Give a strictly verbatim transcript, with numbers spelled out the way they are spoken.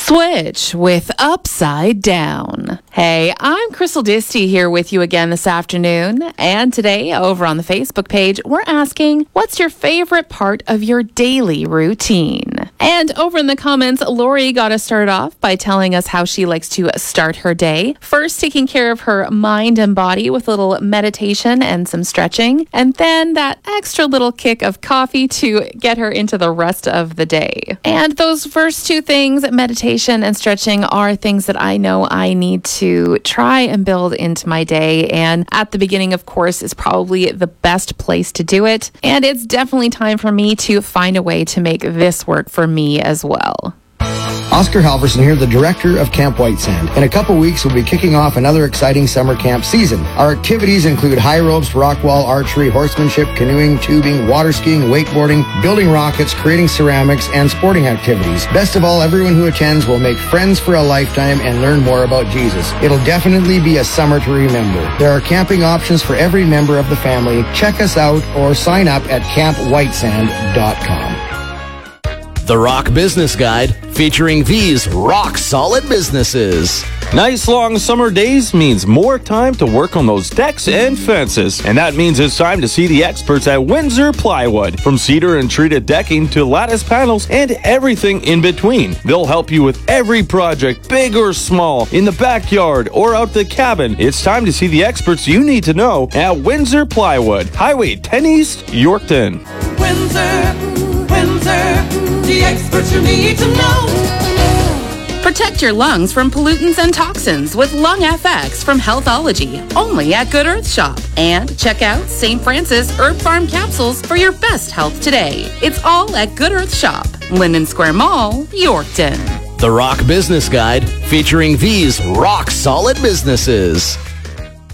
Switch with Upside Down. Hey, I'm Crystal Disty here with you again this afternoon. And today, over on the Facebook page, we're asking, what's your favorite part of your daily routine? And over in the comments, Lori got us started off by telling us how she likes to start her day. First, taking care of her mind and body with a little meditation and some stretching. And then that extra little kick of coffee to get her into the rest of the day. And those first two things, meditation and stretching, are things that I know I need to try and build into my day. And at the beginning, of course, is probably the best place to do it. And it's definitely time for me to find a way to make this work for me as well. Oscar Halverson here, the director of Camp White Sand. In a couple weeks, we'll be kicking off another exciting summer camp season. Our activities include high ropes, rock wall, archery, horsemanship, canoeing, tubing, water skiing, wakeboarding, building rockets, creating ceramics, and sporting activities. Best of all, everyone who attends will make friends for a lifetime and learn more about Jesus. It'll definitely be a summer to remember. There are camping options for every member of the family. Check us out or sign up at camp white sand dot com. The Rock Business Guide, featuring these rock-solid businesses. Nice long summer days means more time to work on those decks and fences. And that means it's time to see the experts at Windsor Plywood. From cedar and treated decking to lattice panels and everything in between. They'll help you with every project, big or small, in the backyard or out the cabin. It's time to see the experts you need to know at Windsor Plywood, Highway ten East, Yorkton. Windsor, Windsor, the experts you need to know. Protect your lungs from pollutants and toxins with Lung F X from Healthology, only at Good Earth Shop. And check out Saint Francis Herb Farm capsules for your best health today. It's all at Good Earth Shop, Linden Square Mall, Yorkton. The Rock Business Guide, featuring these rock-solid businesses.